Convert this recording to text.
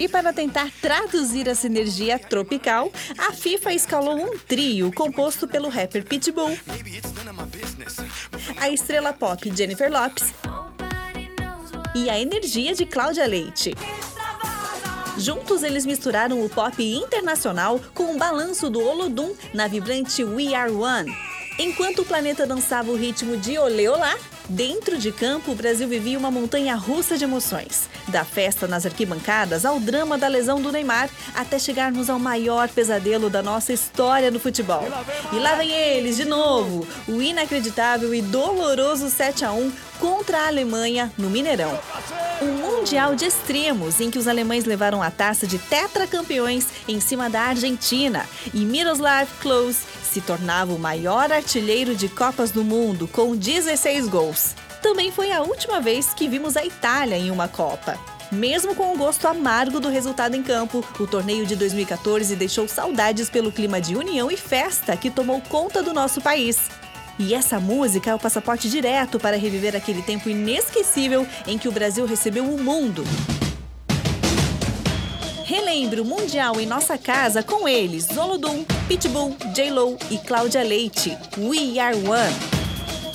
E para tentar traduzir essa energia tropical, a FIFA escalou um trio composto pelo rapper Pitbull, a estrela pop Jennifer Lopez e a energia de Cláudia Leite. Juntos, eles misturaram o pop internacional com o balanço do Olodum na vibrante We Are One. Enquanto o planeta dançava o ritmo de Olê Olá, dentro de campo o Brasil vivia uma montanha-russa de emoções. Da festa nas arquibancadas ao drama da lesão do Neymar, até chegarmos ao maior pesadelo da nossa história no futebol. E lá vem eles de novo, o inacreditável e doloroso 7-1 contra a Alemanha no Mineirão. Um mundial de extremos em que os alemães levaram a taça de tetracampeões em cima da Argentina e Miroslav Klose se tornava o maior artilheiro de Copas do Mundo com 16 gols. Também foi a última vez que vimos a Itália em uma Copa. Mesmo com o gosto amargo do resultado em campo, o torneio de 2014 deixou saudades pelo clima de união e festa que tomou conta do nosso país. E essa música é o passaporte direto para reviver aquele tempo inesquecível em que o Brasil recebeu o mundo. Relembre o Mundial em nossa casa com eles, Olodum, Pitbull, J.Lo e Cláudia Leite. We Are One.